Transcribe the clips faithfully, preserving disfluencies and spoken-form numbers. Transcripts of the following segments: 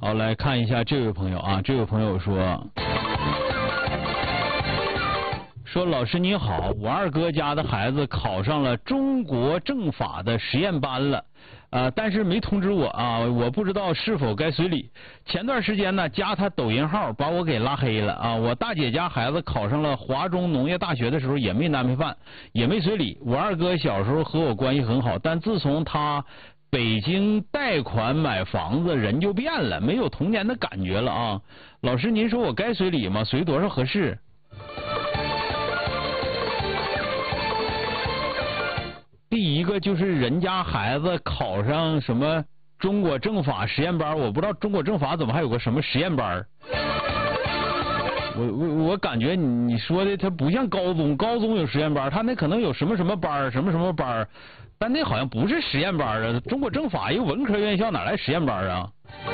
好，来看一下这位朋友啊，这位朋友说。说老师你好，我二哥家的孩子考上了中国政法的实验班了，呃，但是没通知我啊，我不知道是否该随礼。前段时间呢，加他抖音号，把我给拉黑了啊。我大姐家孩子考上了华中农业大学的时候，也没安排饭，也没随礼。我二哥小时候和我关系很好，但自从他北京贷款买房子，人就变了，没有童年的感觉了啊。老师您说我该随礼吗？随多少合适？第一个就是人家孩子考上什么中国政法实验班，我不知道中国政法怎么还有个什么实验班。我我我感觉你说的他不像高中，高中有实验班，他那可能有什么什么班，什么什么班，但那好像不是实验班啊。中国政法一个文科院校哪来实验班啊？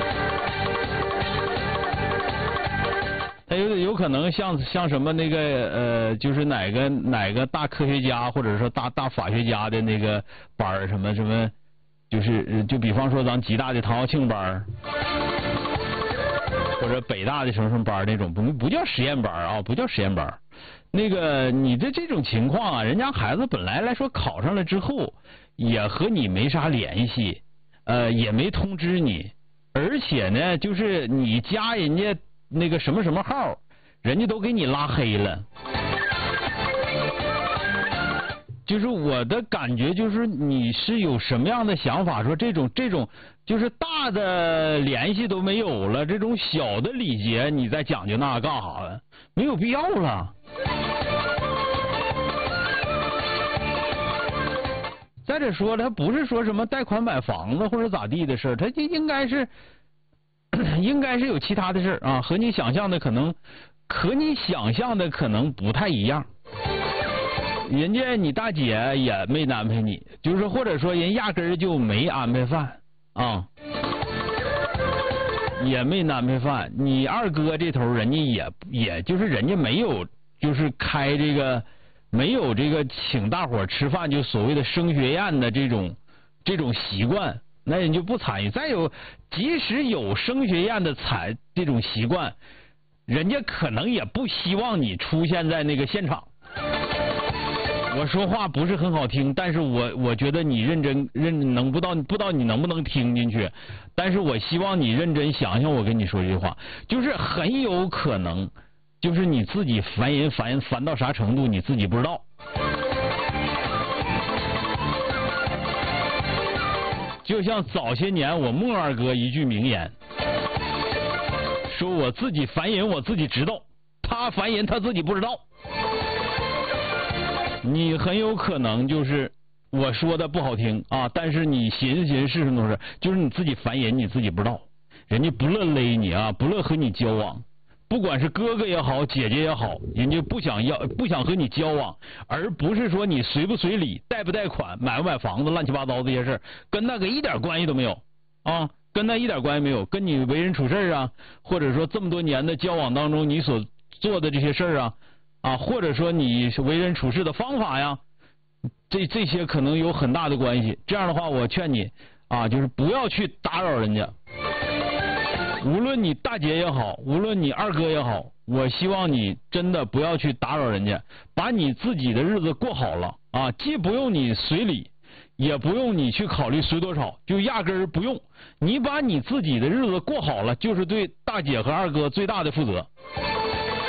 他有有可能像像什么那个呃，就是哪个哪个大科学家或者说大大法学家的那个班儿，什么什么，就是就比方说咱吉大的唐奥庆班儿，或者北大的什么什么班儿那种，不不叫实验班啊，不叫实验班。那个你的这种情况啊，人家孩子本来来说考上了之后，也和你没啥联系，呃，也没通知你，而且呢，就是你加人家那个什么什么号，人家都给你拉黑了。就是我的感觉就是你是有什么样的想法，说这种这种就是大的联系都没有了，这种小的礼节你再讲究那干啥了？没有必要了。再者说了，他不是说什么贷款买房子或者咋地的事儿，他就应该是。应该是有其他的事啊，和你想象的可能，和你想象的可能不太一样。人家你大姐也没安排你，就是或者说人压根儿就没安排饭啊，也没安排饭。你二哥这头人家也也就是人家没有就是开这个没有这个请大伙吃饭就所谓的升学宴的这种这种习惯。那人就不参与。再有，即使有升学宴的参这种习惯，人家可能也不希望你出现在那个现场。我说话不是很好听，但是我我觉得你认真认能不知道不知道你能不能听进去，但是我希望你认真想想我跟你说这句话，就是很有可能，就是你自己烦人烦人烦到啥程度你自己不知道。就像早些年我孟二哥一句名言，说我自己烦人我自己知道，他烦人他自己不知道。你很有可能就是我说的不好听啊，但是你寻思寻思是什么事，就是你自己烦人你自己不知道，人家不乐勒你啊，不乐和你交往。不管是哥哥也好姐姐也好，人家不想要不想和你交往，而不是说你随不随礼贷不贷款买不买房子乱七八糟这些事跟那个一点关系都没有啊，跟那一点关系没有，跟你为人处事啊，或者说这么多年的交往当中你所做的这些事啊啊，或者说你为人处事的方法呀，这这些可能有很大的关系。这样的话我劝你啊，就是不要去打扰人家，无论你大姐也好，无论你二哥也好，我希望你真的不要去打扰人家，把你自己的日子过好了啊，既不用你随礼，也不用你去考虑随多少，就压根儿不用。你把你自己的日子过好了，就是对大姐和二哥最大的负责。